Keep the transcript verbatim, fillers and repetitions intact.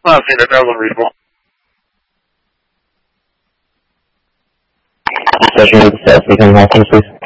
I've seen it. That was unreasonable. Session with the staff, please.